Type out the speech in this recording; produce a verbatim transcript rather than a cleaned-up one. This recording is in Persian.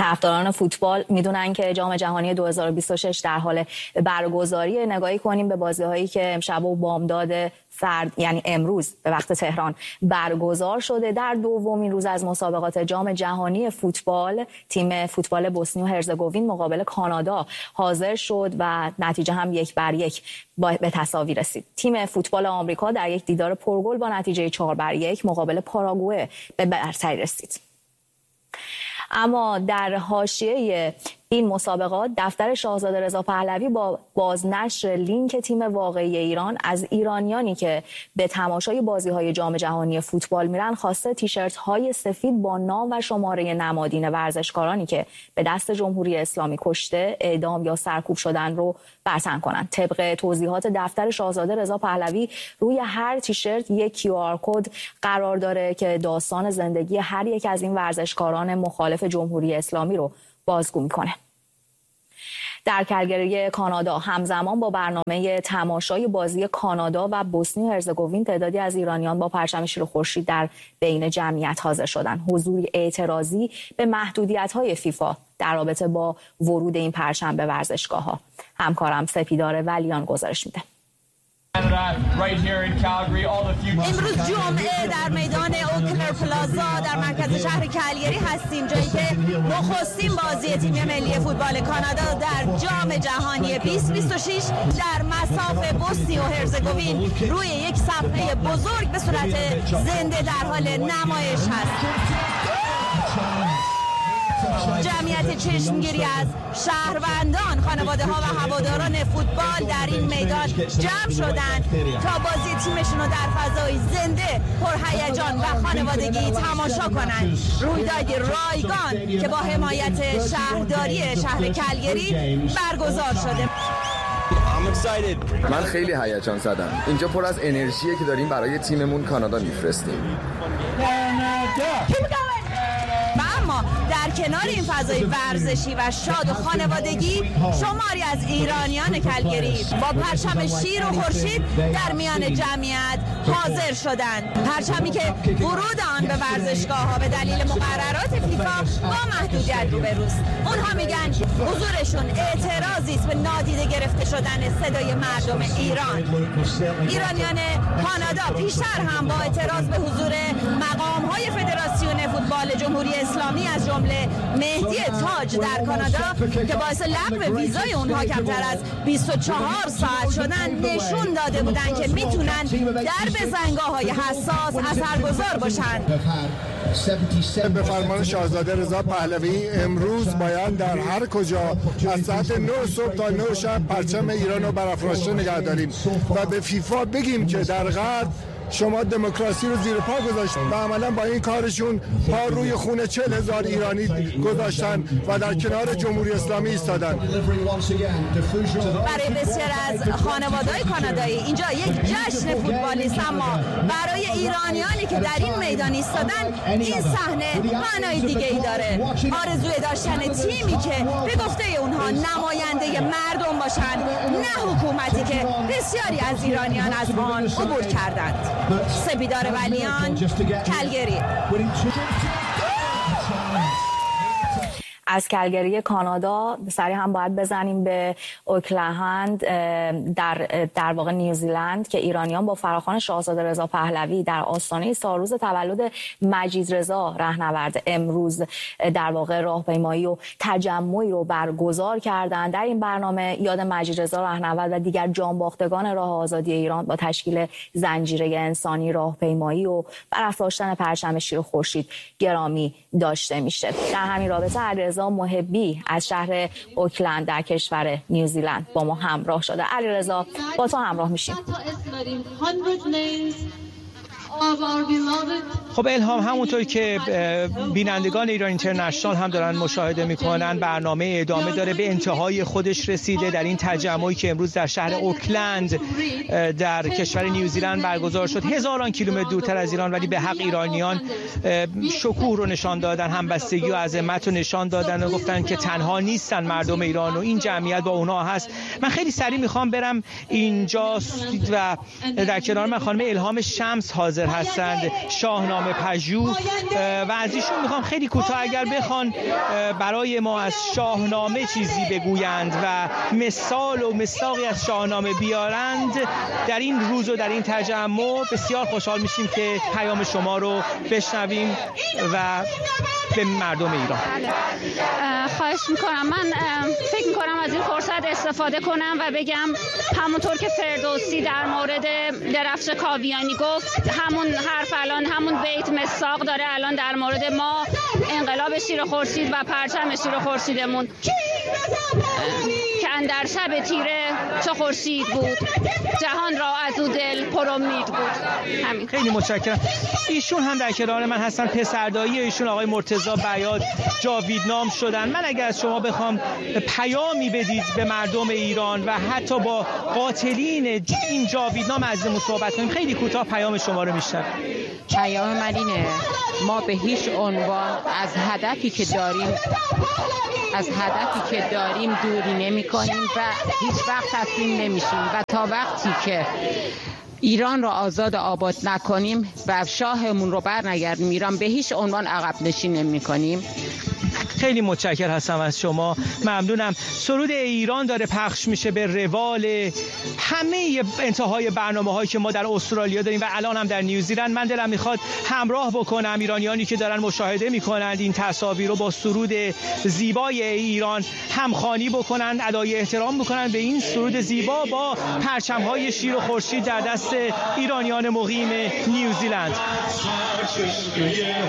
طرفداران فوتبال میدونن که جام جهانی دو هزار و بیست و شش در حال برگزاری. نگاهی کنیم به بازی‌هایی که امشب و بامداد فرد یعنی امروز به وقت تهران برگزار شده. در دومین روز از مسابقات جام جهانی فوتبال تیم فوتبال بوسنی و هرزگوین مقابل کانادا حاضر شد و نتیجه هم یک بر یک به تساوی رسید. تیم فوتبال آمریکا در یک دیدار پرگل با نتیجه چهار بر یک مقابل پاراگوئه به برتری رسید. اما در حاشیه این مسابقات دفتر شاهزاده رضا پهلوی با بازنشر لینک تیم واقعی ایران از ایرانیانی که به تماشای بازی‌های جام جهانی فوتبال میرن خواسته تیشرت‌های سفید با نام و شماره نمادین ورزشکارانی که به دست جمهوری اسلامی کشته، اعدام یا سرکوب شدن رو برتن کنند. طبق توضیحات دفتر شاهزاده رضا پهلوی روی هر تیشرت یک کیو آر کد قرار داره که داستان زندگی هر یک از این ورزشکاران مخالف جمهوری اسلامی رو بازگو میکنه. در کلگری کانادا همزمان با برنامه تماشای بازی کانادا و بوسنی و هرزگوین تعدادی از ایرانیان با پرچم شیر خورشید در بین جمعیت حاضر شدند. حضوری اعتراضی به محدودیت‌های فیفا در رابطه با ورود این پرچم به ورزشگاه‌ها. همکارم سپیدار ولیان گزارش میده. امروز جمعه در میدان اوکلر پلازا در مرکز شهر کلگری هستیم، جایی که نخستین بازی تیم ملی فوتبال کانادا در جام جهانی بیست بیست و شش در مصاف بوسنی و هرزگوین روی یک صفحه بزرگ به صورت زنده در حال نمایش هست. جمعیت چشمگیری از شهروندان، خانواده ها و هواداران فوتبال در این میدان جمع شدند تا بازی تیمشون رو در فضای زنده، پرهیجان و خانوادگی تماشا کنند. رویدادی رایگان که با حمایت شهرداری شهر کلگری برگزار شده. من خیلی هیجان زدم. اینجا پر از انرژیه که داریم برای تیممون کانادا میفرستیم. اما در کنار این فضای ورزشی و شاد و خانوادگی، شماری از ایرانیان کلگری با پرچم شیر و خورشید در میان جمعیت حاضر شدند. پرچمی که ورود آن به ورزشگاه‌ها به دلیل مقررات فیفا با محدودیت روبروست. اونها میگن حضورشون اعتراضی است به نادیده گرفته شدن صدای مردم ایران. ایرانیان کانادا پیشتر هم با اعتراض به حضور مقام‌های فدراسیون فوتبال جمهوری اسلامی از جمله مهدی تاج در کانادا که باعث لغو ویزای اونها کمتر از بیست و چهار ساعت شدن نشون داده بودند که میتونن در بزنگاه‌های حساس اثرگذار باشن. به فرمان شاهزاده رضا پهلوی امروز باید در هر کجا از ساعت نه صبح تا نه شب پرچم ایران رو برافراشته نگه داریم و به فیفا بگیم که در غرب شما دموکراسی رو زیر پا گذاشتن و عملا با این کارشون پا روی خون چهل هزار ایرانی گذاشتن و در کنار جمهوری اسلامی ایستادن. برای بسیار از خانواده‌های کانادایی اینجا یک جشن فوتبالی است، اما برای ایرانیانی که در این میدان ایستادن این صحنه معنای دیگه ای داره. آرزوی داشتن تیمی که به گفته اونها نماینده مردم باشند، نه حکومتی که بسیاری از ایرانیان از آن عبور کردند. سپیدار ولیان، کلگری. از کلگری کانادا سریع هم باید بزنیم به اوکلند در در واقع نیوزیلند که ایرانیان با فراخوان شاهزاده رضا پهلوی در آستانه سالروز تولد مجید رضا رهنورد امروز در واقع راهپیمایی و تجمعی رو برگزار کردند. در این برنامه یاد مجید رضا رهنورد و دیگر جانباختگان راه آزادی ایران با تشکیل زنجیره انسانی، راهپیمایی و برافراشتن پرچم شیر خورشید گرامی داشته میشه. در همین رابطه علیرضا محبی از شهر اوکلند در کشور نیوزیلند با ما همراه شده. علیرضا، با تو همراه میشیم. خب الهام، همونطور که بینندگان ایران اینترنشنال هم دارن مشاهده میکنن، برنامه ادامه داره، به انتهای خودش رسیده در این تجمعی که امروز در شهر اوکلند در کشور نیوزیلند برگزار شد. هزاران کیلومتر دورتر از ایران، ولی به حق ایرانیان شکوه رو نشان دادن، همبستگی و عظمت رو نشان دادن و گفتن که تنها نیستن مردم ایران و این جمعیت با اونها هست. من خیلی سریع میخوام برم اینجا و در کنار من خانم الهام شمس حاضر حاضر هستند شاهنامه پژوه و از ایشون میخوام خیلی کوتاه اگر بخوان برای ما از شاهنامه چیزی بگویند و مثال و مصداقی از شاهنامه بیارند در این روز و در این تجمع بسیار خوشحال میشیم که پیام شما رو بشنویم و به مردم ایران. خواهش میکنم. من فکر میکنم از این فرصت استفاده کنم و بگم همونطور که فردوسی در مورد درفش کاویانی گفت، همون حرف الان همون بیت مصداق داره الان در مورد ما، انقلاب شیر خورشید و پرچم شیر خورشیدمون که اندر شب تیره چه خورشید بود، جهان را از او دل پر امید بود. همین. خیلی متشکرم. ایشون هم در کنار من هستن، پسردایی ایشون آقای مرتضی بیات جاویدنام شدن. من اگر از شما بخوام پیامی بدید به مردم ایران و حتی با قاتلین این جاویدنام عزیزمون صحبت کنیم، خیلی کوتاه پیام شما رو میشنوم. پیام من اینه، ما به هیچ عنوان از هدفی که داریم از هدفی که داریم دوری نمی کنیم و هیچ وقت تسلیم نمیشیم و تا وقتی که ایران رو آزاد و آباد نکنیم و شاهمون رو برنگردیم ایران، به هیچ عنوان عقب نشینی نمی کنیم. خیلی متشکر هستم از شما، ممنونم. سرود ایران داره پخش میشه به روال همه انتهای برنامه هایی که ما در استرالیا داریم و الان هم در نیوزیلند. من دلم میخواد همراه بکنم ایرانیانی که دارن مشاهده میکنند این تصاویر رو با سرود زیبای ایران همخوانی بکنند، ادای احترام بکنند به این سرود زیبا با پرچم های شیر و خورشید در دست ایرانیان مقیم نیوزیلند.